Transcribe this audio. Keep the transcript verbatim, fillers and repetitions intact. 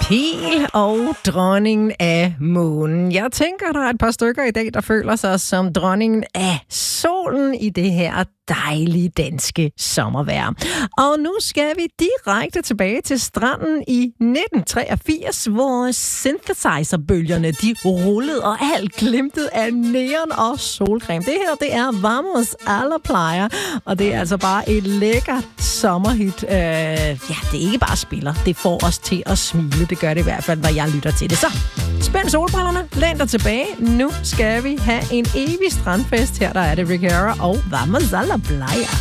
Pil og dronningen af månen. Jeg tænker, der er et par stykker i dag, der føler sig som dronningen af solen i det her dejlige danske sommervejr. Og nu skal vi direkte tilbage til stranden i nitten treogfirs, hvor synthesizerbølgerne de rullede, og alt glimtede af neon og solcreme. Det her, det er Vamos a la Playa, og det er altså bare et lækkert sommerhit. Øh, ja, det er ikke bare spiller, det får os til at smile. Det gør det i hvert fald, når jeg lytter til det. Så spænd solbrillerne, læn dig tilbage. Nu skal vi have en evig strandfest. Her der er det Rick Herrera og Vamos a la Playa.